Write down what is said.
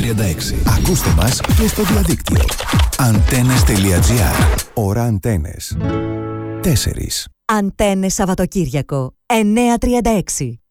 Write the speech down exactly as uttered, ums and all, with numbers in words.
τριάντα έξι. Ακούστε μας και στο διαδίκτυο. Αντένες τελεία τζι άρ. Ώρα Αντένες. τέσσερις. Αντένες Σαββατοκύριακο, εννέα τριάντα έξι.